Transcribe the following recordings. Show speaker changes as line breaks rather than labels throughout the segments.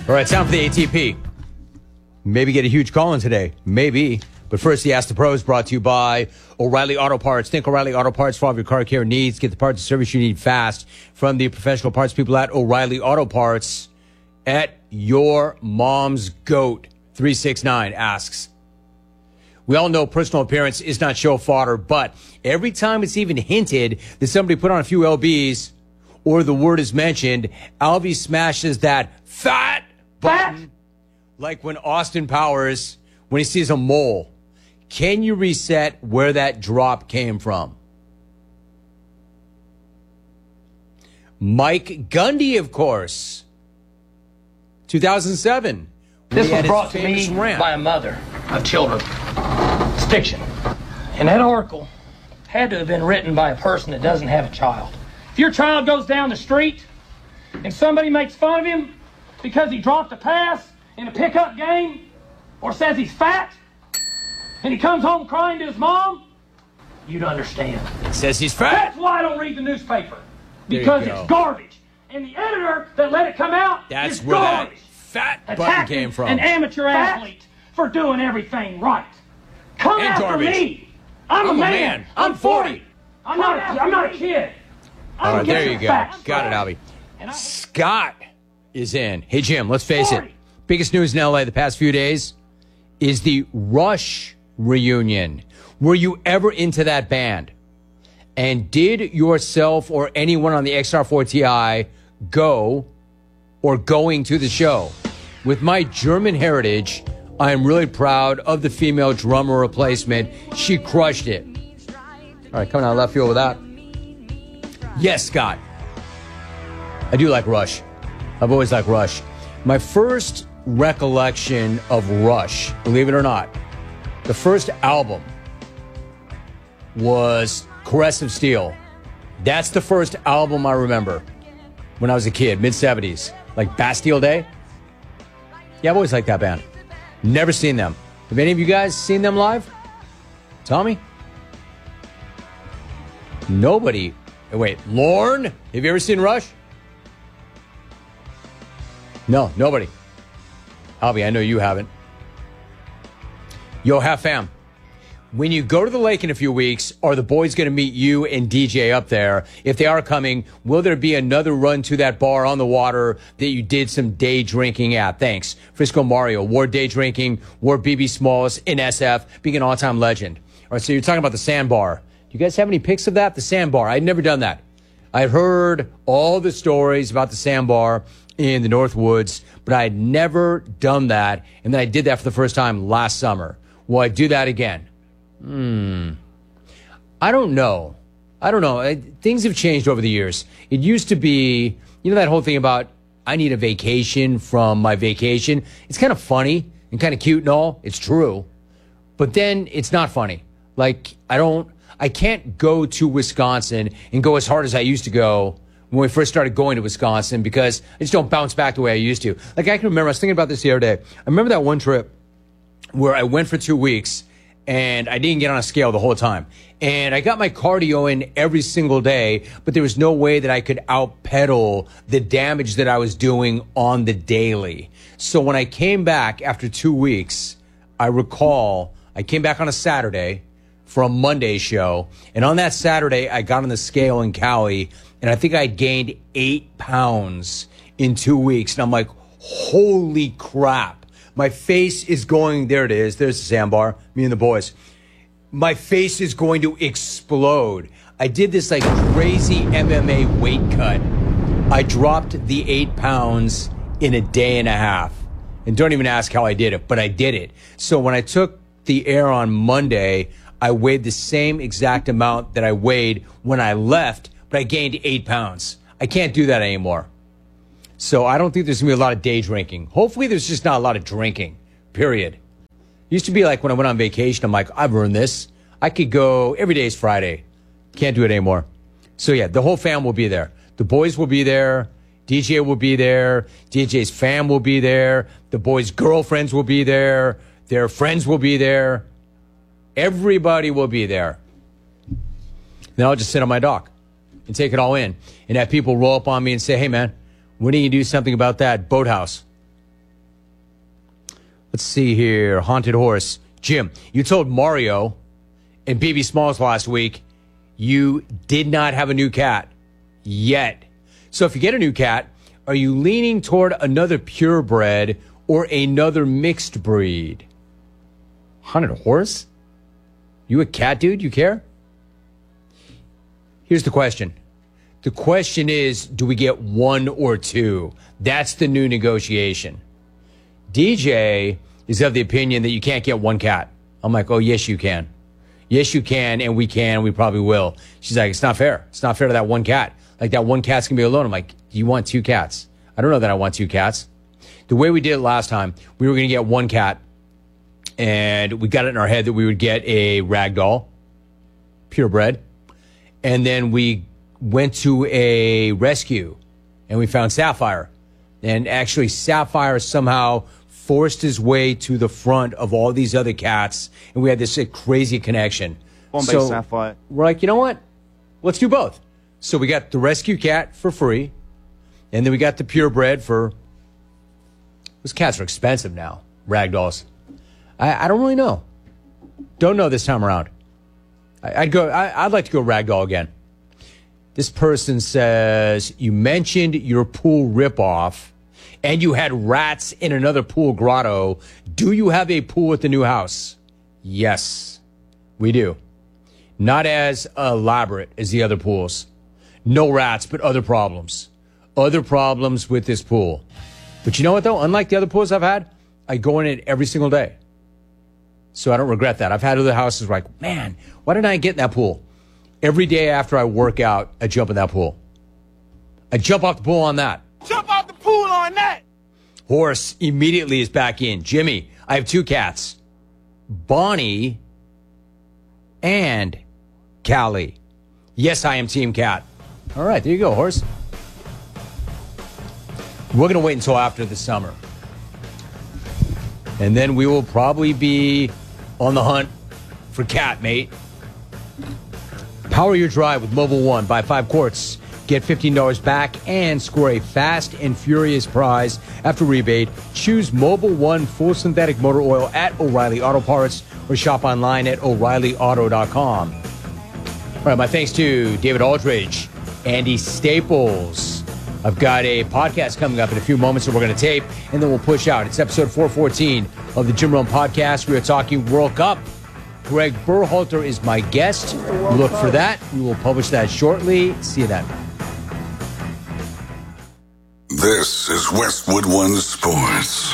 All right, time for the ATP. Maybe get a huge call in today. Maybe. But first, the Ask the Pros brought to you by O'Reilly Auto Parts. Think O'Reilly Auto Parts for all of your car care needs. Get the parts and service you need fast from the professional parts people at O'Reilly Auto Parts. At your mom's goat, 369 asks. We all know personal appearance is not show fodder, but every time it's even hinted that somebody put on a few LBs or the word is mentioned, Alvy smashes that fat button. Like when Austin Powers, when he sees a mole. Can you reset where that drop came from? Mike Gundy, of course. 2007.
This was brought to me by a mother of children. It's fiction. And that article had to have been written by a person that doesn't have a child. If your child goes down the street and somebody makes fun of him because he dropped a pass in a pickup game or says he's fat and he comes home crying to his mom, you'd understand.
It says he's fat.
That's why I don't read the newspaper. Because it's garbage. And the editor that let it come out
That's
is
where
garbage.
That fat button
Attacking
came from.
an amateur athlete for doing everything right. Come
And
after
garbage.
me. I'm a man. I'm 40. I'm not a kid.
All right, there you go.
Facts,
Got it,
right?
Albie. Scott is in. Hey, Jim, let's face it. Biggest news in LA the past few days is the Rush reunion. Were you ever into that band? And did yourself or anyone on the XR4TI go or going to the show? With my German heritage, I am really proud of the female drummer replacement. She crushed it. All right, coming out of left field with that. Yes, Scott. I do like Rush. I've always liked Rush. My first recollection of Rush, believe it or not, the first album was Caress of Steel. That's the first album I remember when I was a kid, mid-70s. Like Bastille Day. Yeah, I've always liked that band. Never seen them. Have any of you guys seen them live? Tommy? Nobody. Wait, Lorne? Have you ever seen Rush? No, nobody. Albie, I know you haven't. Yo, half fam. When you go to the lake in a few weeks, are the boys going to meet you and DJ up there? If they are coming, will there be another run to that bar on the water that you did some day drinking at? Thanks. Frisco Mario, Ward Day Drinking, Ward BB Smalls in SF, being an all-time legend. All right, so you're talking about the Sandbar. Do you guys have any pics of that? The Sandbar. I'd never done that. I'd heard all the stories about the Sandbar in the North Woods, but I had never done that. And then I did that for the first time last summer. Will I do that again? I don't know. Things have changed over the years. It used to be, you know, that whole thing about I need a vacation from my vacation. It's kind of funny and kind of cute and all. It's true. But then it's not funny. Like, I can't go to Wisconsin and go as hard as I used to go when we first started going to Wisconsin because I just don't bounce back the way I used to. Like, I can remember, I was thinking about this the other day. I remember that one trip where I went for 2 weeks and I didn't get on a scale the whole time. And I got my cardio in every single day, but there was no way that I could outpedal the damage that I was doing on the daily. So when I came back after 2 weeks, I recall I came back on a Saturday for a Monday show. And on that Saturday, I got on the scale in Cali, and I think I gained 8 pounds in 2 weeks. And I'm like, holy crap. My face is going, there it is. There's the Sandbar, me and the boys. My face is going to explode. I did this like crazy MMA weight cut. I dropped the 8 pounds in a day and a half. And don't even ask how I did it, but I did it. So when I took the air on Monday, I weighed the same exact amount that I weighed when I left, but I gained 8 pounds. I can't do that anymore. So I don't think there's going to be a lot of day drinking. Hopefully there's just not a lot of drinking, period. It used to be like when I went on vacation, I'm like, I've earned this. I could go, every day is Friday. Can't do it anymore. So yeah, the whole fam will be there. The boys will be there. DJ will be there. DJ's fam will be there. The boys' girlfriends will be there. Their friends will be there. Everybody will be there. Then I'll just sit on my dock and take it all in and have people roll up on me and say, hey, man, when do you do something about that boathouse? Let's see here. Haunted horse. Jim, you told Mario and BB Smalls last week you did not have a new cat yet. So if you get a new cat, are you leaning toward another purebred or another mixed breed? Haunted horse? You a cat dude? You care? Here's the question. The question is, do we get one or two? That's the new negotiation. DJ is of the opinion that you can't get one cat. I'm like, oh, yes, you can. Yes, you can, and we probably will. She's like, it's not fair. It's not fair to that one cat. Like, that one cat's going to be alone. I'm like, do you want two cats? I don't know that I want two cats. The way we did it last time, we were going to get one cat, and we got it in our head that we would get a ragdoll, purebred, and then we went to a rescue, and we found Sapphire. And actually, Sapphire somehow forced his way to the front of all these other cats, and we had this crazy connection. So
Sapphire.
We're like, you know what? Let's do both. So we got the rescue cat for free, and then we got the purebred for... Those cats are expensive now, ragdolls. I don't really know. Don't know this time around. I'd like to go ragdoll again. This person says, you mentioned your pool ripoff and you had rats in another pool grotto. Do you have a pool at the new house? Yes, we do. Not as elaborate as the other pools. No rats, but other problems. Other problems with this pool. But you know what, though? Unlike the other pools I've had, I go in it every single day. So I don't regret that. I've had other houses where like, man, why didn't I get in that pool? Every day after I work out, I jump in that pool. I jump off the pool on that.
Jump off the pool on that!
Horse immediately is back in. Jimmy, I have two cats. Bonnie and Callie. Yes, I am Team Cat. All right, there you go, Horse. We're going to wait until after the summer. And then we will probably be on the hunt for cat, mate. Power your drive with Mobil 1. Buy 5 quarts. Get $15 back and score a fast and furious prize after rebate. Choose Mobil 1 full synthetic motor oil at O'Reilly Auto Parts or shop online at O'ReillyAuto.com. All right, my thanks to David Aldridge, Andy Staples. I've got a podcast coming up in a few moments that we're going to tape, and then we'll push out. It's episode 414 of the Jim Rome Podcast. We are talking World Cup. Greg Berhalter is my guest. Look for that. We will publish that shortly. See you then.
This is Westwood One Sports.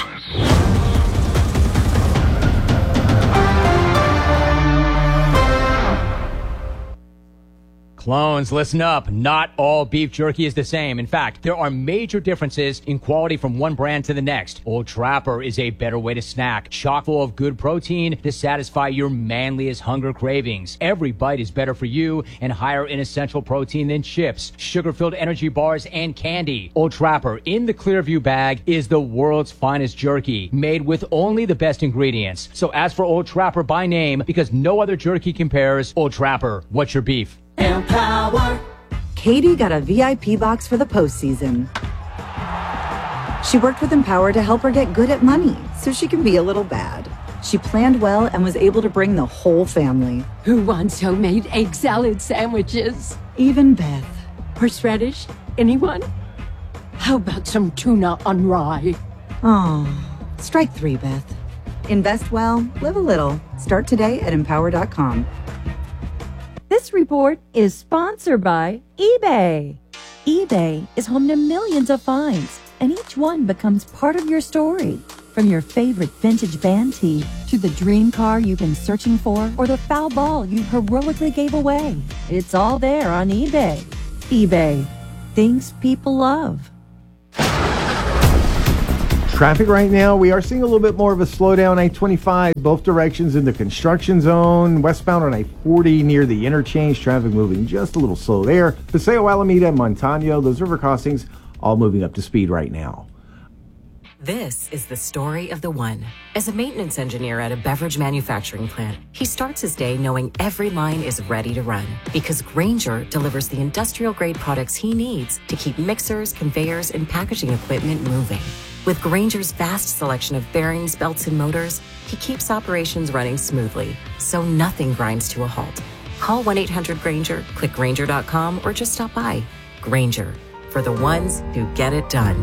Clones, listen up. Not all beef jerky is the same. In fact, there are major differences in quality from one brand to the next. Old Trapper is a better way to snack, chock full of good protein to satisfy your manliest hunger cravings. Every bite is better for you and higher in essential protein than chips, sugar-filled energy bars, and candy. Old Trapper in the Clearview bag is the world's finest jerky, made with only the best ingredients. So ask for Old Trapper by name because no other jerky compares. Old Trapper, what's your beef?
Empower. Katie got a VIP box for the postseason. She worked with Empower to help her get good at money so she can be a little bad. She planned well and was able to bring the whole family.
Who wants homemade egg salad sandwiches?
Even Beth.
Horseradish? Anyone? How about some tuna on rye?
Oh, strike 3, Beth. Invest well, live a little. Start today at Empower.com.
This report is sponsored by eBay. eBay is home to millions of finds, and each one becomes part of your story. From your favorite vintage band tee to the dream car you've been searching for or the foul ball you heroically gave away. It's all there on eBay. eBay. Things people love.
Traffic right now, we are seeing a little bit more of a slowdown. I-25, both directions in the construction zone. Westbound on I-40 near the interchange. Traffic moving just a little slow there. Paseo, Alameda, and Montano, those river crossings, all moving up to speed right now.
This is the story of the one. As a maintenance engineer at a beverage manufacturing plant, he starts his day knowing every line is ready to run because Grainger delivers the industrial-grade products he needs to keep mixers, conveyors, and packaging equipment moving. With Grainger's vast selection of bearings, belts, and motors, he keeps operations running smoothly, so nothing grinds to a halt. Call 1-800-GRAINGER, click Grainger.com, or just stop by. Grainger, for the ones who get it done.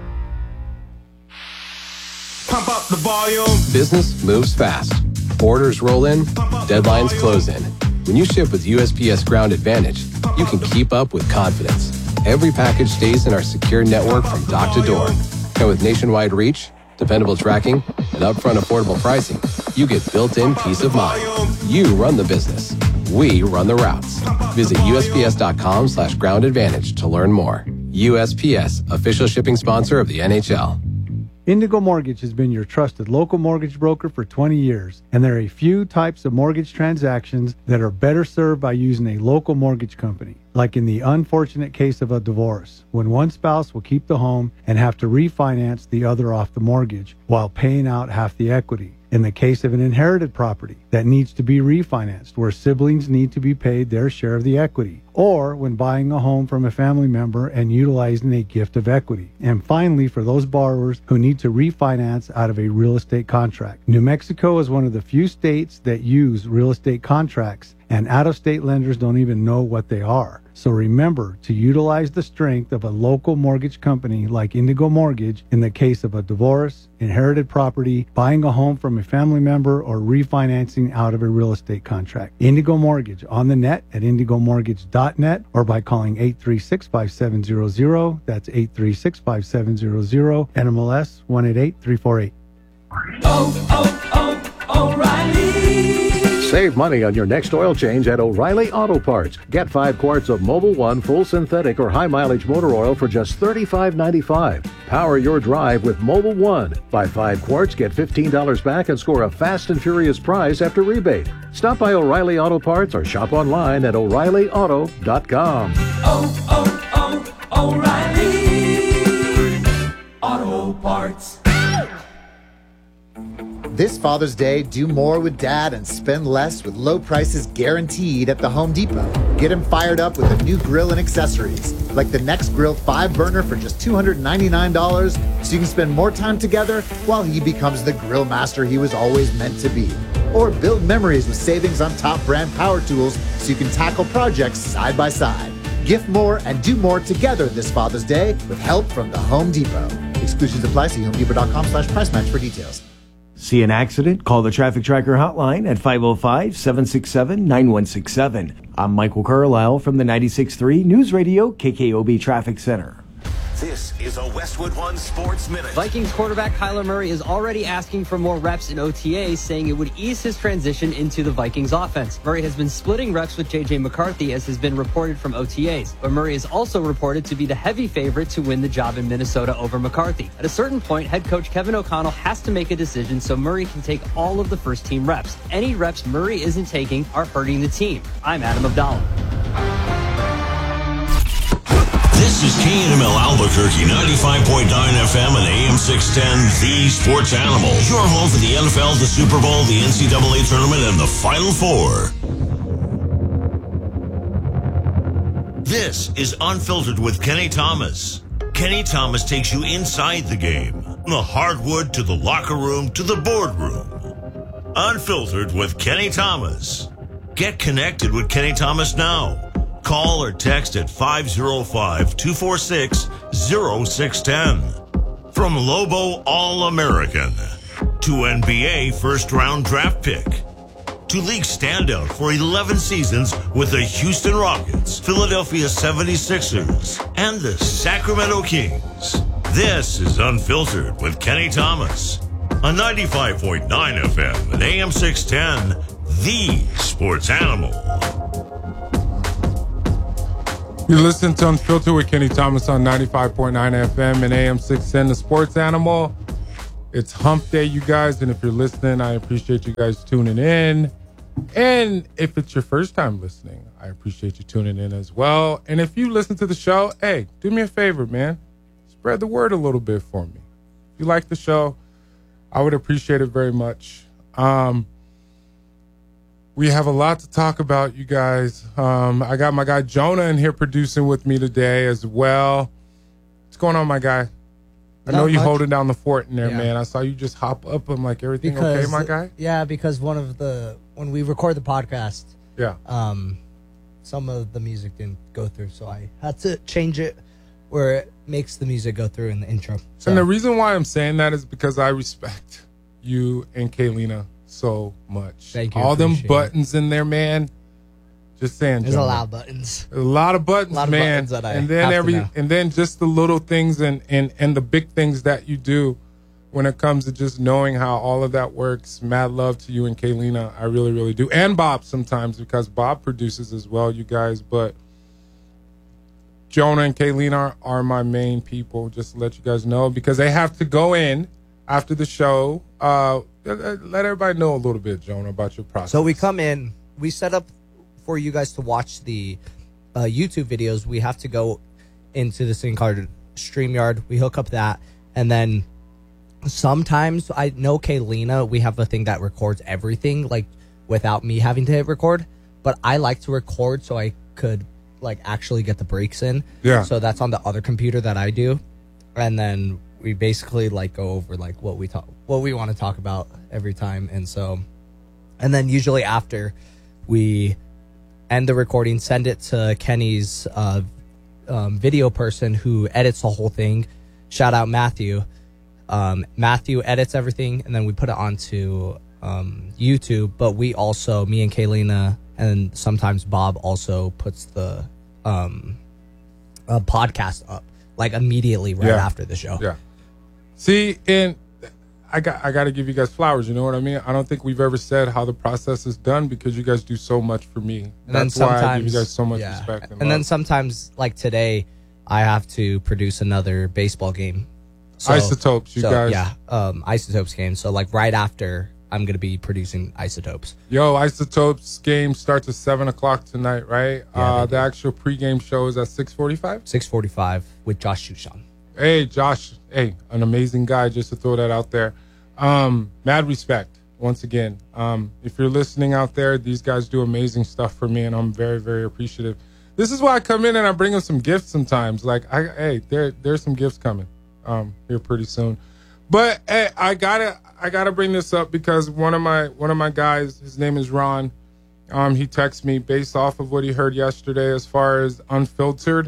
Pump up the volume.
Business moves fast. Orders roll in, deadlines close in. When you ship with USPS Ground Advantage, you can keep up with confidence. Every package stays in our secure network from dock to door. And with nationwide reach, dependable tracking, and upfront affordable pricing, you get built-in peace of mind. You run the business. We run the routes. Visit USPS.com/Ground Advantage to learn more. USPS, official shipping sponsor of the NHL.
Indigo Mortgage has been your trusted local mortgage broker for 20 years, and there are a few types of mortgage transactions that are better served by using a local mortgage company. Like in the unfortunate case of a divorce, when one spouse will keep the home and have to refinance the other off the mortgage while paying out half the equity. In the case of an inherited property that needs to be refinanced, where siblings need to be paid their share of the equity, or when buying a home from a family member and utilizing a gift of equity. And finally, for those borrowers who need to refinance out of a real estate contract. New Mexico is one of the few states that use real estate contracts, and out-of-state lenders don't even know what they are. So remember to utilize the strength of a local mortgage company like Indigo Mortgage in the case of a divorce, inherited property, buying a home from a family member, or refinancing out of a real estate contract. Indigo Mortgage on the net at indigomortgage.net or by calling 836-5700. That's 836-5700. NMLS 188348.
O'Reilly. Save money on your next oil change at O'Reilly Auto Parts. Get 5 quarts of Mobil 1 full synthetic or high mileage motor oil for just $35.95. Power your drive with Mobil 1. Buy 5 quarts, get $15 back, and score a fast and furious prize after rebate. Stop by O'Reilly Auto Parts or shop online at O'ReillyAuto.com.
O'Reilly Auto Parts.
This Father's Day, do more with Dad and spend less with low prices guaranteed at the Home Depot. Get him fired up with a new grill and accessories, like the Next Grill 5-burner for just $299, so you can spend more time together while he becomes the grill master he was always meant to be. Or build memories with savings on top brand power tools so you can tackle projects side by side. Gift more and do more together this Father's Day with help from the Home Depot. Exclusions apply. See HomeDepot.com/price match for details.
See an accident? Call the Traffic Tracker hotline at 505-767-9167. I'm Michael Carlisle from the 96.3 News Radio KKOB Traffic Center.
This is a Westwood One Sports Minute.
Vikings quarterback Kyler Murray is already asking for more reps in OTAs, saying it would ease his transition into the Vikings offense. Murray has been splitting reps with J.J. McCarthy, as has been reported from OTAs. But Murray is also reported to be the heavy favorite to win the job in Minnesota over McCarthy. At a certain point, head coach Kevin O'Connell has to make a decision so Murray can take all of the first-team reps. Any reps Murray isn't taking are hurting the team. I'm Adam Abdallah.
This is KNML Albuquerque, 95.9 FM and AM 610, the Sports Animal. Your home for the NFL, the Super Bowl, the NCAA Tournament, and the Final Four. This is Unfiltered with Kenny Thomas. Kenny Thomas takes you inside the game, the hardwood to the locker room to the boardroom. Unfiltered with Kenny Thomas. Get connected with Kenny Thomas now. Call or text at 505-246-0610. From Lobo All-American to NBA first-round draft pick to league standout for 11 seasons with the Houston Rockets, Philadelphia 76ers, and the Sacramento Kings. This is Unfiltered with Kenny Thomas on 95.9 FM and AM 610, the Sports Animal.
You're listening to Unfiltered with Kenny Thomas on 95.9 FM and AM 610, the Sports Animal. It's hump day, you guys, and if you're listening, I appreciate you guys tuning in. And if it's your first time listening, I appreciate you tuning in as well. And if you listen to the show, hey, do me a favor, man. Spread the word a little bit for me. If you like the show, I would appreciate it very much. We have a lot to talk about, you guys. I got my guy Jonah in here producing with me today as well. What's going on, my guy? I know you're holding down the fort in there, man. I saw you just hop up. I'm like, everything okay, my guy?
Yeah, because when we record the podcast, some of the music didn't go through, so I had to change it where it makes the music go through in the intro. So.
And the reason why I'm saying that is because I respect you and Kaylina so much.
Thank you.
All them buttons in there, man. Just saying.
There's a lot of buttons.
A lot of buttons, man.
Buttons that
and then just the little things and the big things that you do when it comes to just knowing how all of that works. Mad love to you and Kaylina. I really, really do. And Bob sometimes, because Bob produces as well, you guys. But Jonah and Kaylina are my main people, just to let you guys know, because they have to go in after the show. Let everybody know a little bit, Jonah, about your process.
So we come in, we set up for you guys to watch the YouTube videos. We have to go into this thing called StreamYard. We hook up that, and then sometimes I know Kaylina, we have a thing that records everything, like without me having to hit record. But I like to record so I could like actually get the breaks in.
Yeah.
So that's on the other computer that I do, and then we basically like go over like what we want to talk about every time, and then usually after we end the recording, send it to Kenny's video person who edits the whole thing. Shout out Matthew. Matthew edits everything, and then we put it onto YouTube. But we also, me and Kaylina, and sometimes Bob also puts the podcast up like immediately right after the show.
Yeah. See, and I got to give you guys flowers. You know what I mean? I don't think we've ever said how the process is done, because you guys do so much for me.
And
that's why I give you guys so much respect.
And then sometimes, like today, I have to produce another baseball game.
Isotopes, you guys.
Yeah, Isotopes game. So like right after, I'm going to be producing Isotopes.
Yo, Isotopes game starts at 7 o'clock tonight, right?
Yeah,
the actual pregame show is at 6:45?
6:45 with Josh Shushan.
Hey, Josh. Hey, an amazing guy, just to throw that out there. Mad respect, once again. If you're listening out there, these guys do amazing stuff for me, and I'm very, very appreciative. This is why I come in and I bring them some gifts sometimes. Like, there's some gifts coming here pretty soon. But hey, I gotta bring this up because one of my guys, his name is Ron. He texted me based off of what he heard yesterday as far as Unfiltered.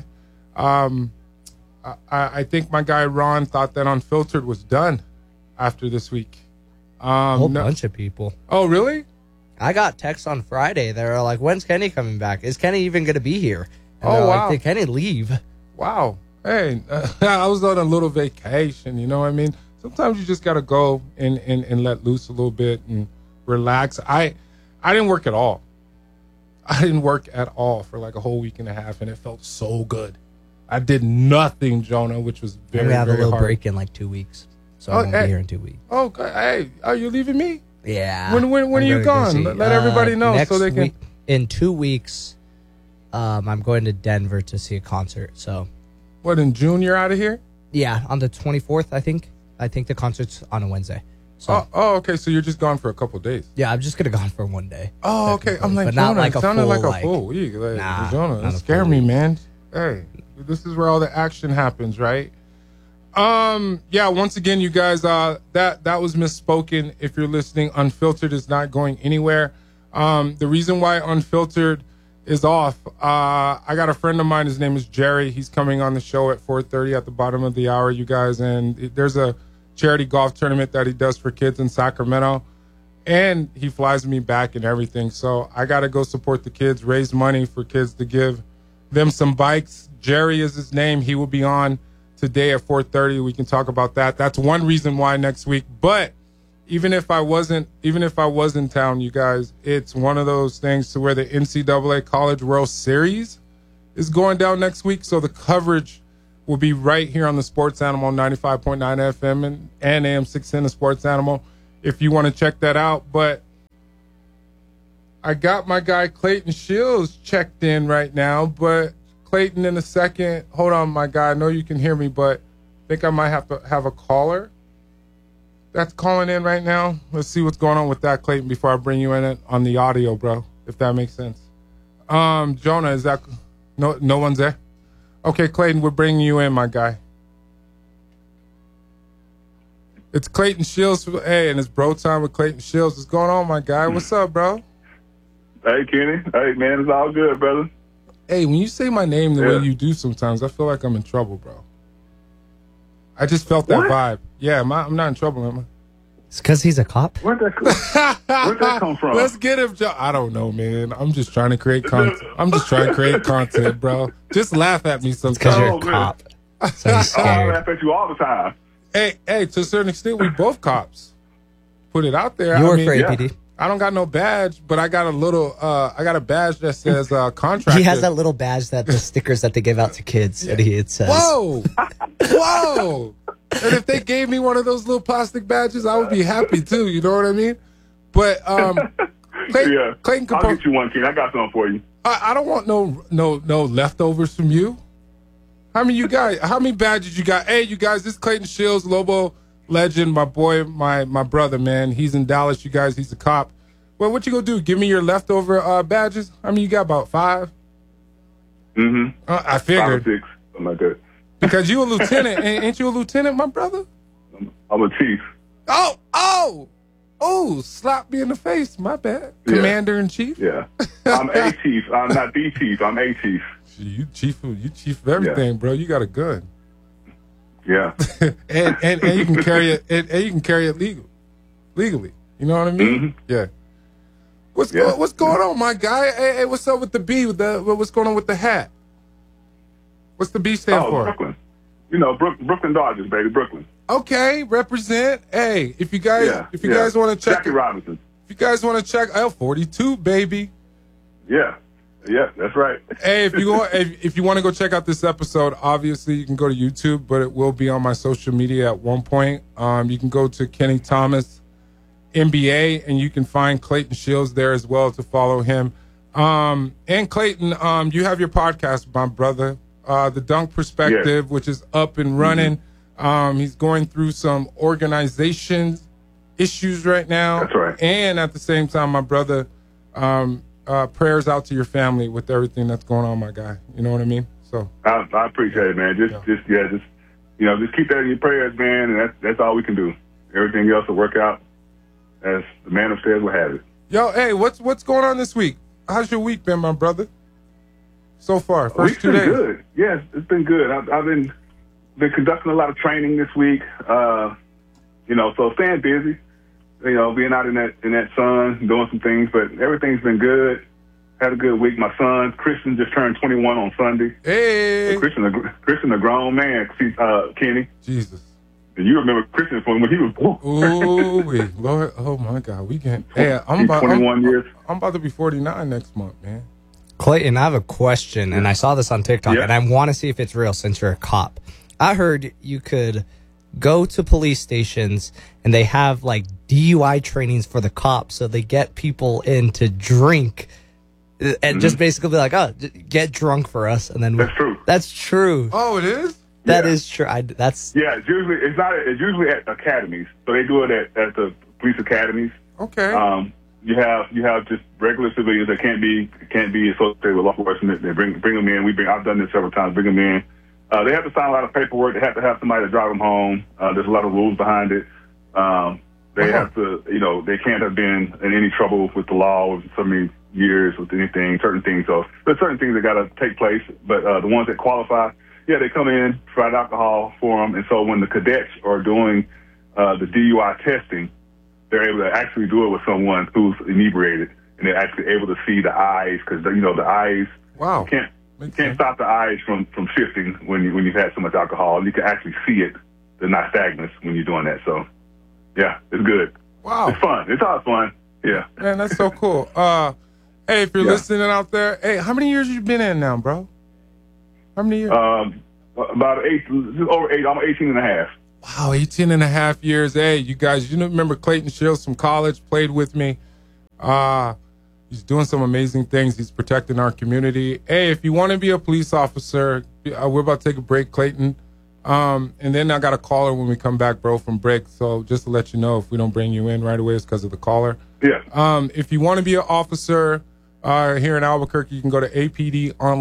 I think my guy Ron thought that Unfiltered was done after this week.
A whole bunch of people.
Oh, really?
I got texts on Friday. They were like, "When's Kenny coming back? Is Kenny even going to be here?" And
wow!
Like, did Kenny leave?
Wow. Hey, I was on a little vacation. You know what I mean? Sometimes you just got to go and let loose a little bit and relax. I didn't work at all. I didn't work at all for like a whole week and a half, and it felt so good. I did nothing, Jonah, which was very, very hard.
We have a little break in like 2 weeks, so I won't be here in 2 weeks.
Oh, hey, are you leaving me?
Yeah.
When are you gone? Let everybody know so they can.
In 2 weeks, I'm going to Denver to see a concert. So.
What, in June you're out of here?
Yeah, on the 24th, I think. I think the concert's on a Wednesday. So.
Okay. So you're just gone for a couple of days.
Yeah, I'm just gonna go for 1 day.
Oh, okay. I'm like,
but
Jonah,
not like
it sounded
full,
like a full week. Like,
nah,
Jonah, that scared me, man. Hey, this is where all the action happens, right? Yeah. Once again, you guys, that was misspoken. If you're listening, Unfiltered is not going anywhere. The reason why Unfiltered is off, I got a friend of mine. His name is Jerry. He's coming on the show at 4:30 at the bottom of the hour, you guys. And there's a charity golf tournament that he does for kids in Sacramento, and he flies me back and everything. So I got to go support the kids, raise money for kids to give them some bikes. Jerry is his name. He will be on today at 4:30. We can talk about that. That's one reason why next week. But even if I was in town, you guys, it's one of those things to where the NCAA College World Series is going down next week. So the coverage will be right here on the Sports Animal 95.9 FM and AM 610, the Sports Animal, if you want to check that out. But I got my guy Clayton Shields checked in right now. But Clayton, in a second, hold on, my guy. I know you can hear me, but I think I might have to have a caller that's calling in right now. Let's see what's going on with that, Clayton, before I bring you in on the audio, bro, if that makes sense. Jonah, is that no one's there? Okay, Clayton, we're bringing you in, my guy. It's Clayton Shields. Hey, and it's bro time with Clayton Shields. What's going on, my guy? What's up, bro?
Hey, Kenny. Hey, man, it's all good, brother.
Hey, when you say my name the way you do sometimes, I feel like I'm in trouble, bro. I just felt that vibe. Yeah, I'm not in trouble, am I?
It's because he's a cop.
Where'd that come from?
Let's get him, Joe. I don't know, man. I'm just trying to create content. Bro. Just laugh at me sometimes.
Because you're a cop. So he's
I
scared.
laugh at you all the time.
Hey, to a certain extent, we both cops. Put it out there.
You work for APD.
I don't got no badge, but I got a badge that says contractor.
He has that little badge the stickers that they give out to kids, and it says,
Whoa! And if they gave me one of those little plastic badges, I would be happy too. You know what I mean? But Clayton,
I'll get you one, Ken. I got something for you.
I don't want no leftovers from you. How many badges you got? Hey, you guys, this is Clayton Shields, Lobo legend, my boy, my brother, man. He's in Dallas, you guys. He's a cop. Well, what you gonna do? Give me your leftover badges? I mean, you got about 5?
Mm-hmm.
I figured.
5 or 6, something like that.
Because you a lieutenant. Ain't you a lieutenant, my brother?
I'm a chief.
Oh, slap me in the face. My bad. Commander-in-chief?
Yeah. I'm a chief. I'm not the chief. I'm a chief.
You chief of everything, bro. You got a gun.
Yeah.
and you can carry it and you can carry it legally. You know what I mean?
Mm-hmm.
Yeah. What's going on, my guy? Hey, what's up with the B? What's going on with the hat? What's the B stand for?
Brooklyn. You know, Brooklyn Dodgers, baby, Brooklyn.
Okay, represent. Hey, if you guys want to check
Jackie Robinson.
If you guys want to check L42, baby.
Yeah, that's right.
Hey, if you want to go check out this episode, obviously you can go to YouTube, but it will be on my social media at one point. You can go to Kenny Thomas NBA, and you can find Clayton Shields there as well to follow him. And Clayton, you have your podcast, my brother, The Dunk Perspective, which is up and running. Mm-hmm. He's going through some organization issues right now.
That's right.
And at the same time, my brother, prayers out to your family with everything that's going on, my guy. You know what I mean? So
I appreciate it, man. Just keep that in your prayers, man, and that's all we can do. Everything else will work out as the man upstairs will have it.
Yo, hey, what's going on this week? How's your week been, my brother? So far, first 2 days.
Good. Yes, it's been good. I've been conducting a lot of training this week. So staying busy. Being out in that sun, doing some things, but everything's been good. Had a good week. My son Christian just turned 21 on Sunday.
Hey,
so Christian, a grown man. Kenny.
Jesus.
And you remember Christian from when he was born.
Ooh, wait, Lord, oh my God, we can't. Hey, I'm
21 years.
I'm about to be 49 next month, man.
Clayton, I have a question, and I saw this on TikTok, and I want to see if it's real since you're a cop. I heard you could go to police stations, and they have like DUI trainings for the cops, so they get people in to drink, and just basically be like, "Oh, get drunk for us," and then
that's true.
That's true.
Oh, it is.
That is true.
It's usually at academies, so they do it at the police academies.
Okay.
You have just regular civilians that can't be associated with law enforcement. They bring them in. I've done this several times. Bring them in. They have to sign a lot of paperwork. They have to have somebody to drive them home. There's a lot of rules behind it. They have to, they can't have been in any trouble with the law with so many years with anything, certain things. So there's certain things that got to take place. But the ones that qualify, they come in, provide alcohol for them. And so when the cadets are doing the DUI testing, they're able to actually do it with someone who's inebriated, and they're actually able to see the eyes because the eyes can't stop the eyes from shifting when you've had so much alcohol. You can actually see it, the nystagmus, when you're doing that. So, yeah, it's good.
Wow,
it's fun. It's all fun. Yeah,
man, that's so cool. Hey, if you're listening out there, hey, how many years you been in now, bro? How many years?
About over 8. I'm 18 and a half.
Wow, 18 and a half years. Hey, you guys, remember Clayton Shields from college, played with me. He's doing some amazing things. He's protecting our community. Hey, if you want to be a police officer, we're about to take a break, Clayton. And then I got a caller when we come back, bro, from break. So just to let you know, if we don't bring you in right away, it's because of the caller.
Yeah.
If you want to be an officer here in Albuquerque, you can go to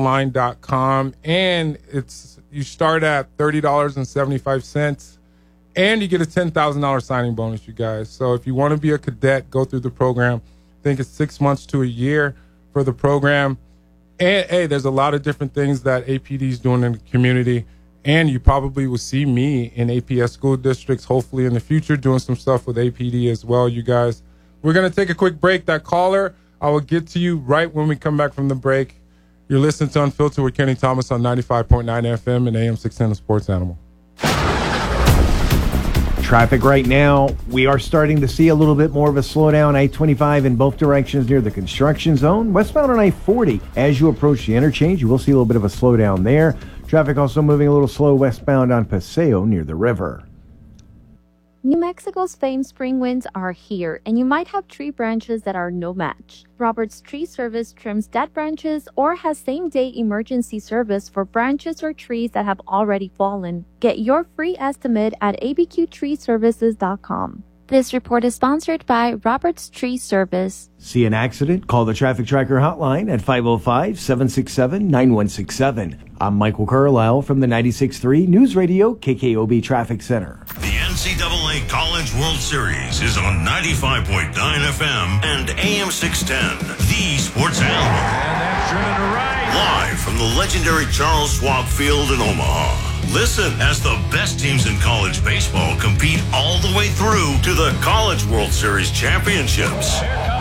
apdonline.com. And you start at $30.75. And you get a $10,000 signing bonus, you guys. So if you want to be a cadet, go through the program. I think it's 6 months to a year for the program. And, hey, there's a lot of different things that APD is doing in the community. And you probably will see me in APS school districts, hopefully in the future, doing some stuff with APD as well, you guys. We're going to take a quick break. That caller, I will get to you right when we come back from the break. You're listening to Unfiltered with Kenny Thomas on 95.9 FM and AM 610 The Sports Animal.
Traffic right now, we are starting to see a little bit more of a slowdown. I-25 in both directions near the construction zone. Westbound on I-40, as you approach the interchange, you will see a little bit of a slowdown there. Traffic also moving a little slow westbound on Paseo near the river.
New Mexico's famed spring winds are here, and you might have tree branches that are no match. Roberts Tree Service trims dead branches or has same-day emergency service for branches or trees that have already fallen. Get your free estimate at abqtreeservices.com. This report is sponsored by Roberts Tree Service.
See an accident? Call the Traffic Tracker hotline at 505-767-9167. I'm Michael Carlisle from the 96.3 News Radio KKOB Traffic Center.
The NCAA College World Series is on 95.9 FM and AM 610, the Sports Animal.
And that's driven to right.
Live from the legendary Charles Schwab Field in Omaha. Listen as the best teams in college baseball compete all the way through to the College World Series championships.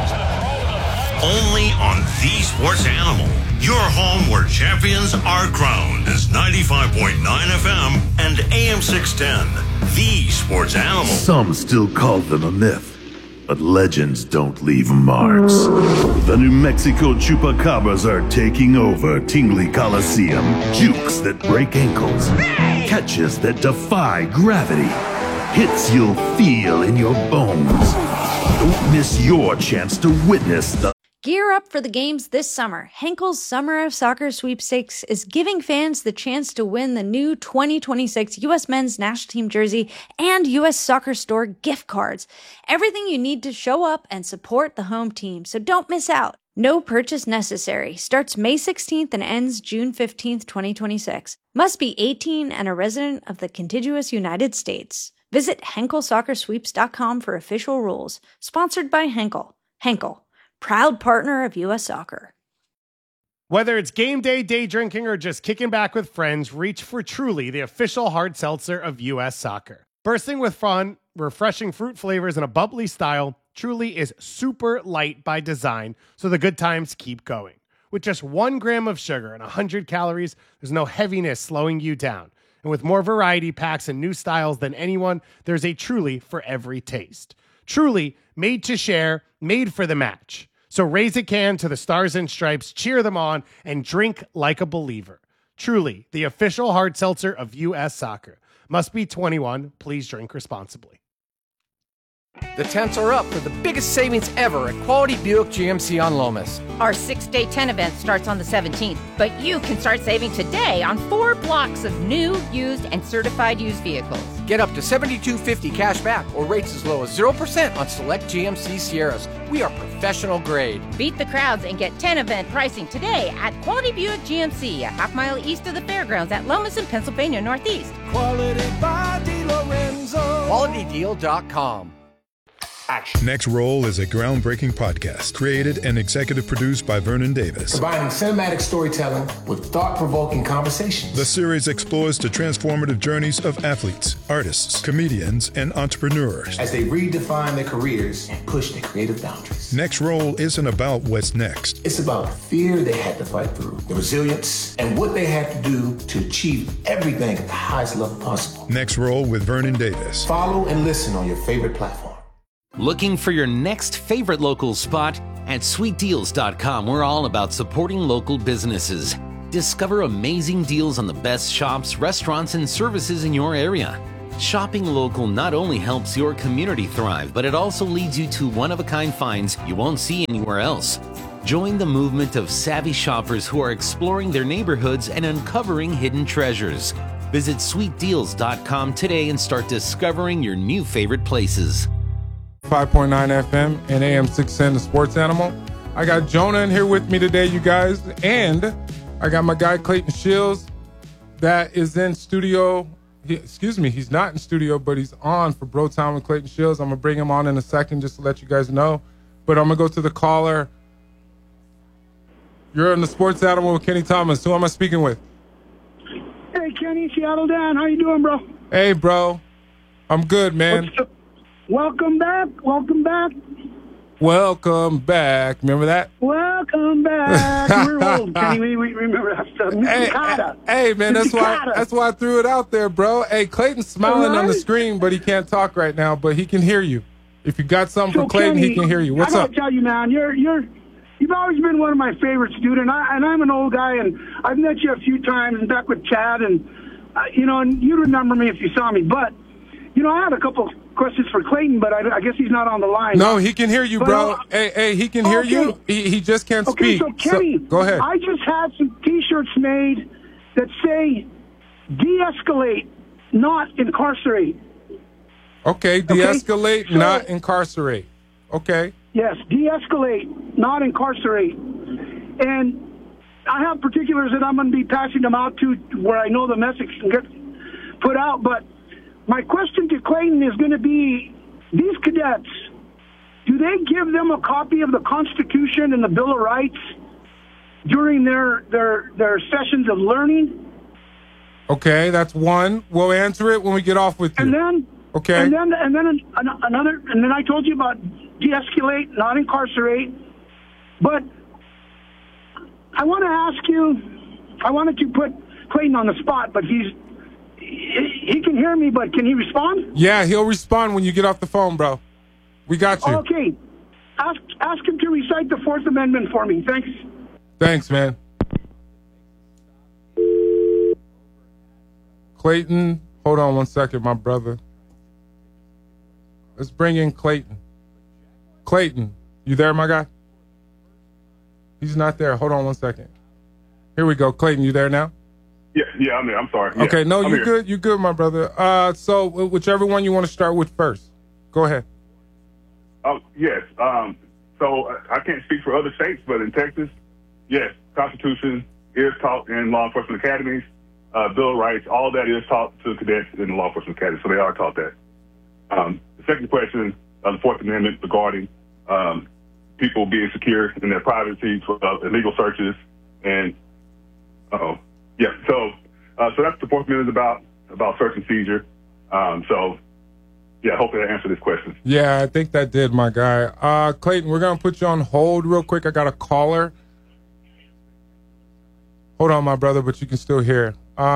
Only on the Sports Animal. Your home where champions are crowned is 95.9 FM and AM 610. The Sports Animal.
Some still call them a myth, but legends don't leave marks. The New Mexico Chupacabras are taking over Tingley Coliseum. Jukes that break ankles, catches that defy gravity, hits you'll feel in your bones. Don't miss your chance to witness the
Gear up for the games this summer. Henkel's Summer of Soccer Sweepstakes is giving fans the chance to win the new 2026 U.S. Men's National Team jersey and U.S. Soccer Store gift cards. Everything you need to show up and support the home team, so don't miss out. No purchase necessary. Starts May 16th and ends June 15th, 2026. Must be 18 and a resident of the contiguous United States. Visit HenkelSoccerSweeps.com for official rules. Sponsored by Henkel. Henkel, proud partner of U.S. Soccer.
Whether it's game day, day drinking, or just kicking back with friends, reach for Truly, the official hard seltzer of U.S. Soccer. Bursting with fun, refreshing fruit flavors, and a bubbly style, Truly is super light by design, so the good times keep going. With just 1 gram of sugar and 100 calories, there's no heaviness slowing you down. And with more variety packs and new styles than anyone, there's a Truly for every taste. Truly, made to share, made for the match. So raise a can to the Stars and Stripes, cheer them on, and drink like a believer. Truly, the official hard seltzer of U.S. Soccer. Must be 21. Please drink responsibly.
The tents are up for the biggest savings ever at Quality Buick GMC on Lomas.
Our 6-day tent event starts on the 17th, but you can start saving today on 4 blocks of new, used, and certified used vehicles.
Get up to $7,250 cash back or rates as low as 0% on select GMC Sierras. We are professional grade.
Beat the crowds and get tent event pricing today at Quality Buick GMC, a half-mile east of the fairgrounds at Lomas in Pennsylvania Northeast.
Quality by DeLorenzo.
QualityDeal.com.
Action. Next Roll is a groundbreaking podcast created and executive produced by Vernon Davis.
Combining cinematic storytelling with thought-provoking conversations.
The series explores the transformative journeys of athletes, artists, comedians, and entrepreneurs
as they redefine their careers and push their creative boundaries.
Next Roll isn't about what's next.
It's about the fear they had to fight through, the resilience, and what they had to do to achieve everything at the highest level possible.
Next Roll with Vernon Davis.
Follow and listen on your favorite platform.
Looking for your next favorite local spot? At sweetdeals.com, we're all about supporting local businesses. Discover amazing deals on the best shops, restaurants, and services in your area. Shopping local not only helps your community thrive, but it also leads you to one-of-a-kind finds you won't see anywhere else. Join the movement of savvy shoppers who are exploring their neighborhoods and uncovering hidden treasures. Visit sweetdeals.com today and start discovering your new favorite places.
5.9 FM and AM 610 The Sports Animal. I got Jonah in here with me today, you guys, and I got my guy Clayton Shields that is in studio he's not in studio, but he's on for Bro Time with Clayton Shields. I'm going to bring him on in a second just to let you guys know. But I'm going to go to the caller. You're in the Sports Animal with Kenny Thomas. Who am I speaking with?
Hey, Kenny, Seattle Dan. How you doing, bro?
Hey, bro. I'm good, man.
Welcome back. Welcome back.
Welcome back. Remember that?
Welcome back. We're old, Kenny. We remember that stuff.
Hey, man, that's why I threw it out there, bro. Hey, Clayton's smiling on the screen, but he can't talk right now, but he can hear you. If you got something for Clayton,
Kenny,
he can hear you. What's
I
up?
gotta tell you, man, you've always been one of my favorites, dude. And I'm an old guy, and I've met you a few times, and back with Chad, and and you remember me if you saw me. But I had a couple questions for Clayton, but I guess he's not on the line.
No, he can hear you, bro. Hey, he can hear you. He just can't speak.
So Kenny,
go ahead.
I just had some T-shirts made that say "de-escalate, not incarcerate."
Okay, de-escalate, not incarcerate. Okay.
Yes, de-escalate, not incarcerate. And I have particulars that I'm going to be passing them out to where I know the message can get put out. But my question to Clayton is going to be, these cadets, do they give them a copy of the Constitution and the Bill of Rights during their sessions of learning?
Okay, that's one. We'll answer it when we get off with you.
And then,
okay.
And then another. And then I told you about de-escalate, not incarcerate. But I want to ask you. I wanted to put Clayton on the spot, but he can hear me. But can he respond?
Yeah, he'll respond when you get off the phone, bro. We got you.
Okay. Ask him to recite the Fourth Amendment for me. Thanks.
Thanks, man. Clayton, hold on one second, my brother. Let's bring in Clayton. Clayton, you there, my guy? He's not there. Hold on one second. Here we go. Clayton, you there now?
Yeah, I'm there. I'm sorry.
Okay, no,
I'm
you're
here.
good. You're good, my brother. So whichever one you want to start with first. Go ahead.
Yes. So I can't speak for other states, but in Texas, yes, Constitution is taught in law enforcement academies. Bill of Rights, all that is taught to cadets in the law enforcement academy, so they are taught that. The second question, the Fourth Amendment regarding people being secure in their privacy for illegal searches, and so that's the Fourth Amendment about search and seizure. Hopefully that answered this question.
Yeah, I think that did, my guy. Clayton, we're gonna put you on hold real quick. I got a caller. Hold on, my brother, but you can still hear.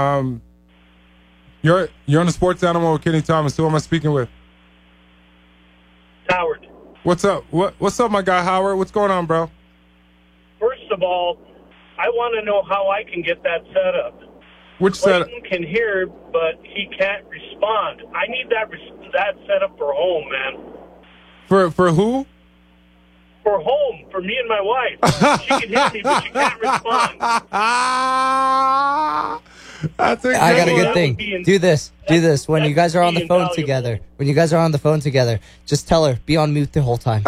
You're on the Sports Animal with Kenny Thomas. Who am I speaking with?
Howard.
What's up? What's up, my guy Howard? What's going on, bro?
First of all, I want to know how I can get that set up.
Which setup?
Clayton can hear, but he can't respond. I need that set up for home, man.
For who?
For home, for me and my wife. She can hear me, but she can't respond.
That's a
I got a good thing. Do this. When you guys are on the phone together. When you guys are on the phone together, just tell her, be on mute the whole time.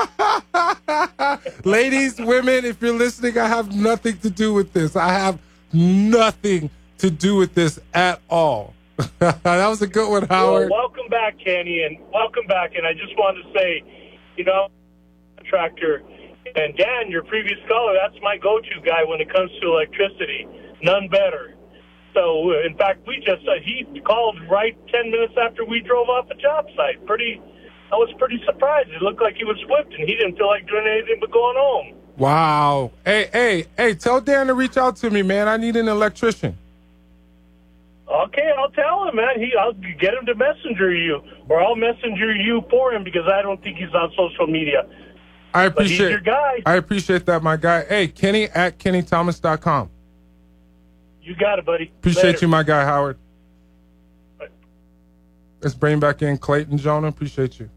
Ladies, women, if you're listening, I have nothing to do with this. I have nothing to do with this at all. That was a good one, Howard.
Well, welcome back, Kenny, and welcome back. And I just wanted to say, contractor, and Dan, your previous caller, that's my go-to guy when it comes to electricity. None better. So, in fact, he called right 10 minutes after we drove off the job site. I was pretty surprised. It looked like he was whipped, and he didn't feel like doing anything but going home.
Wow. Hey, tell Dan to reach out to me, man. I need an electrician.
Okay, I'll tell him, man. I'll get him to messenger you, or I'll messenger you for him because I don't think he's on social media. But he's your guy.
I appreciate that, my guy. Hey, Kenny at KennyThomas.com.
You got it, buddy.
Appreciate
Later.
you, my guy, Howard.
Bye.
Let's bring back in Clayton, Jonah. Appreciate you.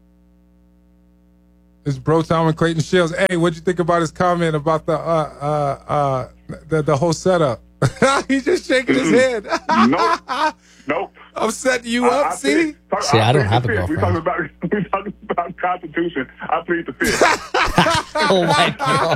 It's Bro Time and Clayton Shields. Hey, what'd you think about his comment about the whole setup? He's just shaking his head.
Nope.
I'm setting you up, see?
See, I don't have a girlfriend.
We're talking about Constitution. I plead the fifth.
Oh,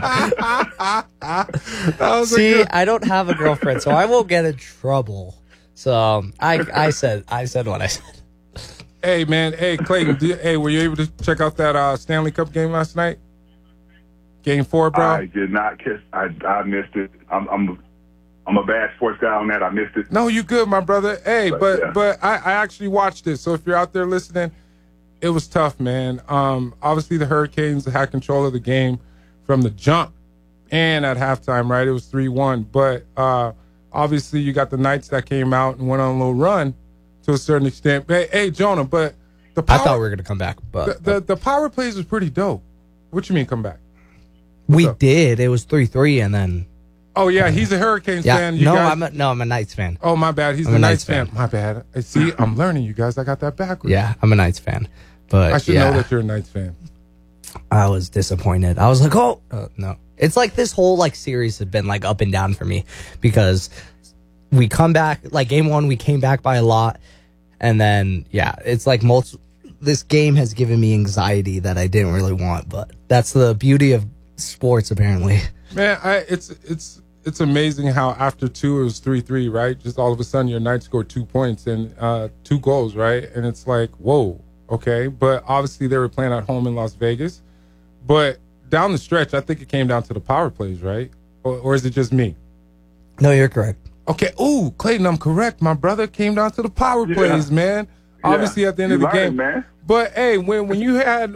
my God. See, I don't have a girlfriend, so I won't get in trouble. So I said what I said.
Hey, man. Hey, Clayton. Were you able to check out that Stanley Cup game last night? Game 4, bro?
I did not kiss. I missed it. I'm a bad sports guy on that. I missed it.
No, you good, my brother. Hey, but I actually watched it. So if you're out there listening, it was tough, man. Obviously, the Hurricanes had control of the game from the jump and at halftime, right? It was 3-1. But obviously, you got the Knights that came out and went on a little run to a certain extent. Hey, Jonah, but the power,
I thought we were going to come back. But
the power plays was pretty dope. What you mean come back?
We did. It was 3-3, and then.
Oh yeah, he's a Hurricanes fan.
I'm a Knights fan.
Oh my bad, he's a Knights fan. My bad. See, I'm learning, you guys. I got that backwards.
Yeah, I'm a Knights fan, but
I should know that you're a Knights fan.
I was disappointed. I was like, no. It's like this whole like series has been like up and down for me because we come back like game 1, we came back by a lot, and then it's like this game has given me anxiety that I didn't really want, but that's the beauty of sports apparently.
Man, it's amazing how after 2 it was 3-3, right? Just all of a sudden your Knights scored 2 points and 2 goals, right? And it's like, whoa, okay. But obviously they were playing at home in Las Vegas. But down the stretch, I think it came down to the power plays, right? Or is it just me?
No, you're correct.
Okay. Ooh, Clayton, I'm correct. My brother came down to the power plays, man. Yeah. Obviously at the end of the game. Man. But hey, when you had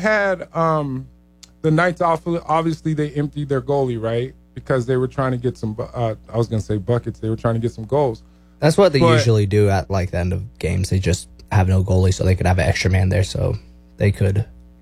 the Knights, obviously they emptied their goalie, right? Because they were trying to get some, I was going to say buckets. They were trying to get some goals.
That's what they usually do at like the end of games. They just have no goalie so they could have an extra man there so they could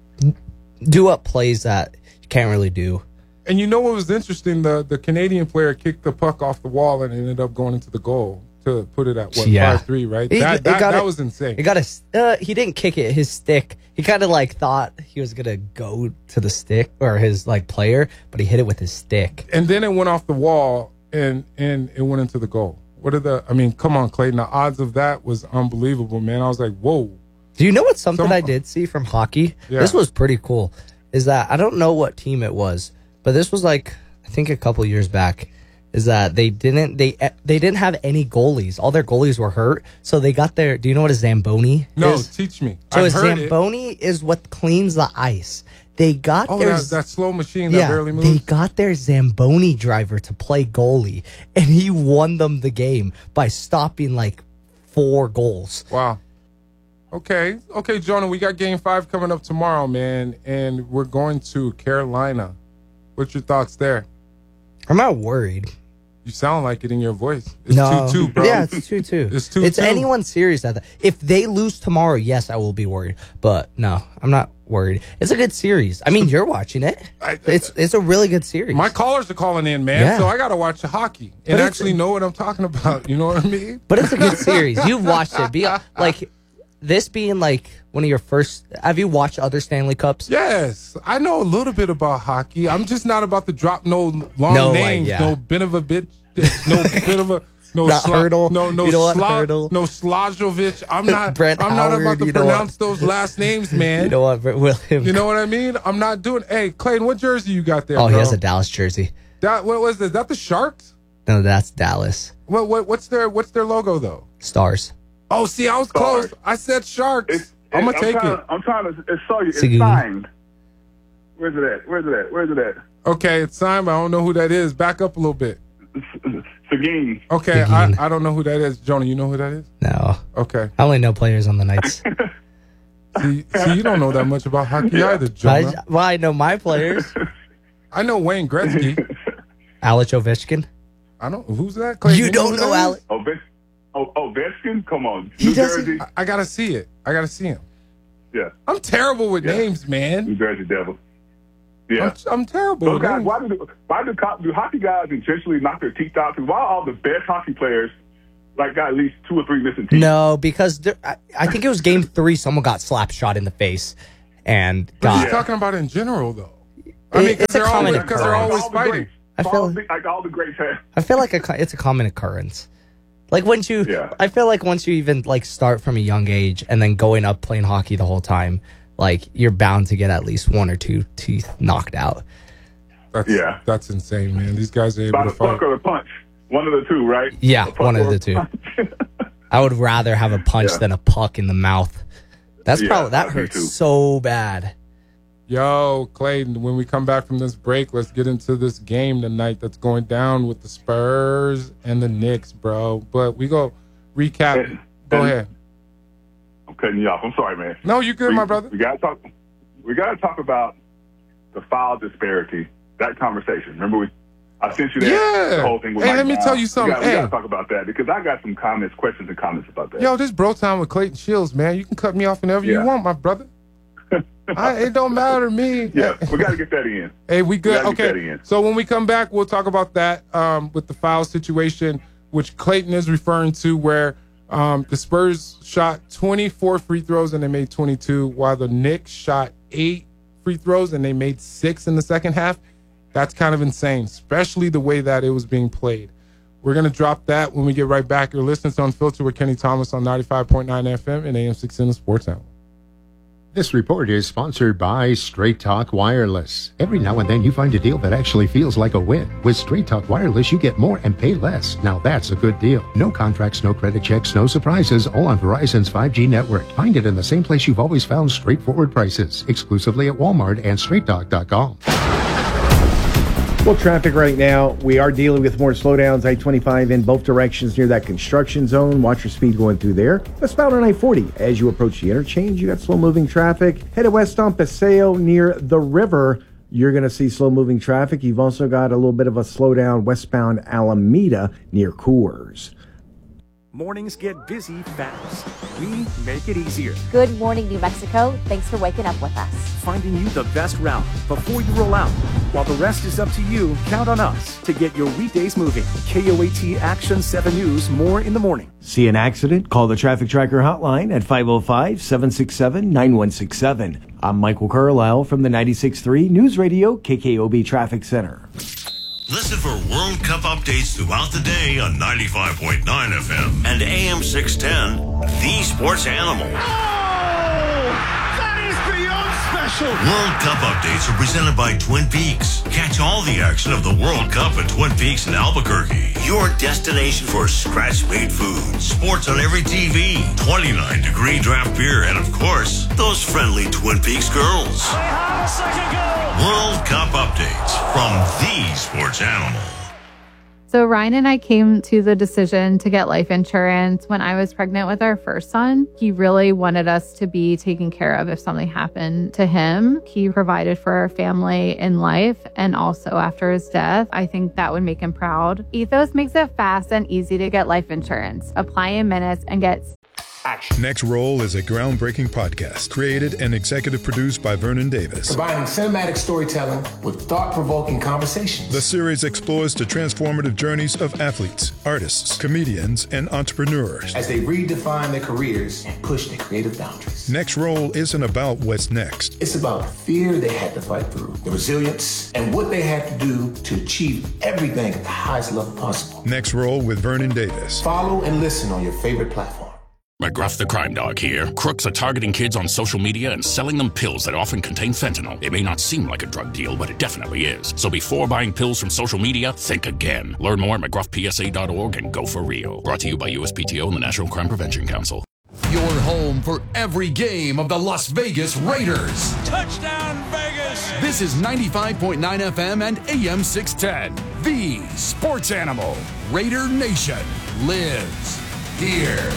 do up plays that you can't really do.
And you know what was interesting? The Canadian player kicked the puck off the wall and ended up going into the goal to put it at 5-3, right? That was insane.
He didn't kick it. His stick. He kind of like thought he was gonna go to the stick or his like player, but he hit it with his stick.
And then it went off the wall and it went into the goal. Come on, Clayton. The odds of that was unbelievable, man. I was like, whoa.
Do you know what something I did see from hockey? Yeah. This was pretty cool. Is that I don't know what team it was, but this was like I think a couple years back. Is that they didn't have any goalies. All their goalies were hurt, so they got their. Do you know what a Zamboni is?
No, teach me.
So a Zamboni is what cleans the ice. They got
that slow machine that barely moves.
They got their Zamboni driver to play goalie, and he won them the game by stopping like 4 goals.
Wow. Okay, Jonah, we got Game 5 coming up tomorrow, man, and we're going to Carolina. What's your thoughts there?
I'm not worried.
You sound like it in your voice. It's 2-2, bro.
Yeah, it's 2-2.
It's 2-2.
It's anyone's series. If they lose tomorrow, yes, I will be worried. But no, I'm not worried. It's a good series. I mean, you're watching it. It's a really good series.
My callers are calling in, man. So I got to watch the hockey and actually know what I'm talking about. You know what I mean?
But it's a good series. You've watched it. Like this being like one of your first. Have you watched other Stanley Cups?
Yes, I know a little bit about hockey. I'm just not about to drop no long names, no bit of a bitch, no bit of a
Hurdle,
no Slajovic. I'm not about to pronounce those last names, man.
You know what, William?
You know what I mean? I'm not doing. Hey, Clayton, what jersey you got there?
Oh,
bro?
He has a Dallas jersey.
What was this? Is that the Sharks?
No, that's Dallas.
What's their logo though?
Stars.
Oh, see, I was close. I said Sharks. I'm gonna take it.
I'm trying to. It's signed. Where's it at?
Okay, it's signed, but I don't know who that is. Back up a little bit.
Seguin.
Okay, I don't know who that is. Jonah, you know who that is?
No.
Okay.
I only know players on the Knights.
see, you don't know that much about hockey either, Jonah.
I know my players.
I know Wayne Gretzky.
Alex Ovechkin.
I don't. Who's that? Clayton,
you don't know Alex?
Ovechkin? Come on.
New Jersey.
I gotta see it. I gotta see him.
Yeah.
I'm terrible with names, man.
New Jersey Devils. Yeah.
I'm terrible.
Those guys, why do hockey guys intentionally knock their teeth out? Because why all the best hockey players got at least 2 or 3 missing teeth?
No, because I think it was Game 3. Someone got slap shot in the face, and
got. You're talking about in general, though. I mean, because they're always fighting.
I feel like all the greats have.
I feel like it's a common occurrence. Like once you, I feel like once you even start from a young age and then going up playing hockey the whole time, you're bound to get at least 1 or 2 teeth knocked out.
That's insane, man. These guys are able to fight.
By the puck or the punch. One of the two, right?
Yeah, one of the two. I would rather have a punch than a puck in the mouth. That hurts so bad.
Yo, Clayton, when we come back from this break, let's get into this game tonight that's going down with the Spurs and the Knicks, bro. But we go recap. Go ahead.
I'm cutting you off. I'm sorry, man.
No, you're good, my brother.
We gotta talk about the foul disparity. That conversation. Remember, I sent you that the whole thing. With
let me tell you something.
We gotta talk about that because I got some questions and comments about that.
Yo, this bro time with Clayton Shields, man. You can cut me off whenever you want, my brother. It don't matter to me.
Yeah, we got to get that in.
Hey, we good? Okay. So when we come back, we'll talk about that with the foul situation, which Clayton is referring to, where the Spurs shot 24 free throws and they made 22, while the Knicks shot 8 free throws and they made 6 in the second half. That's kind of insane, especially the way that it was being played. We're going to drop that when we get right back. You're listening to Unfiltered with Kenny Thomas on 95.9 FM and AM 610 Sports Hour.
This report is sponsored by Straight Talk Wireless. Every now and then you find a deal that actually feels like a win. With Straight Talk Wireless, you get more and pay less. Now that's a good deal. No contracts, no credit checks, no surprises, all on Verizon's 5G network. Find it in the same place you've always found straightforward prices. Exclusively at Walmart and StraightTalk.com.
Well, traffic right now, we are dealing with more slowdowns. I-25 in both directions near that construction zone. Watch your speed going through there. Westbound on I-40. As you approach the interchange, you got slow-moving traffic. Headed west on Paseo near the river. You're going to see slow-moving traffic. You've also got a little bit of a slowdown westbound Alameda near Coors.
Mornings get busy fast. We make it easier.
Good morning, New Mexico. Thanks for waking up with us.
Finding you the best route before you roll out. While the rest is up to you, count on us to get your weekdays moving. KOAT Action 7 News, more in the morning.
See an accident? Call the Traffic Tracker hotline at 505-767-9167. I'm Michael Carlisle from the 96.3 News Radio KKOB Traffic Center.
Listen for World Cup updates throughout the day on 95.9 FM and AM 610, The Sports Animal.
That is beyond special.
World Cup updates are presented by Twin Peaks. Catch all the action of the World Cup at Twin Peaks in Albuquerque. Your destination for scratch-made food, sports on every TV, 29-degree draft beer, and of course, those friendly Twin Peaks girls.
They have a second goal.
World Cup updates from The Sports Animal.
So Ryan and I came to the decision to get life insurance when I was pregnant with our first son. He really wanted us to be taken care of if something happened to him. He provided for our family in life and also after his death. I think that would make him proud. Ethos makes it fast and easy to get life insurance. Apply in minutes and get
Action. Next Roll is a groundbreaking podcast created and executive produced by Vernon Davis.
Combining cinematic storytelling with thought-provoking conversations.
The series explores the transformative journeys of athletes, artists, comedians, and entrepreneurs
as they redefine their careers and push their creative boundaries.
Next Roll isn't about what's next.
It's about the fear they had to fight through, the resilience, and what they had to do to achieve everything at the highest level possible.
Next Roll with Vernon Davis.
Follow and listen on your favorite platform.
McGruff the Crime Dog here. Crooks are targeting kids on social media and selling them pills that often contain fentanyl. It may not seem like a drug deal, but it definitely is. So before buying pills from social media, think again. Learn more at McGruffPSA.org and go for real. Brought to you by USPTO and the National Crime Prevention Council.
Your home for every game of the Las Vegas Raiders.
Touchdown, Vegas!
This is 95.9 FM and AM 610. The Sports Animal. Raider Nation lives here.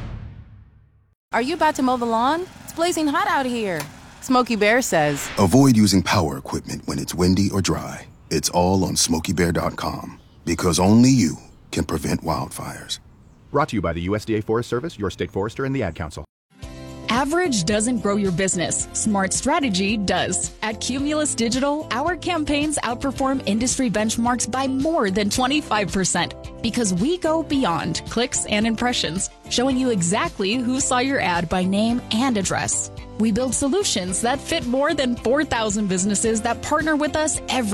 Are you about to mow the lawn? It's blazing hot out here. Smokey Bear says,
avoid using power equipment when it's windy or dry. It's all on SmokeyBear.com because only you can prevent wildfires.
Brought to you by the USDA Forest Service, your state forester, and the Ad Council.
Average doesn't grow your business. Smart strategy does. At Cumulus Digital, our campaigns outperform industry benchmarks by more than 25% because we go beyond clicks and impressions, showing you exactly who saw your ad by name and address. We build solutions that fit more than 4,000 businesses that partner with us every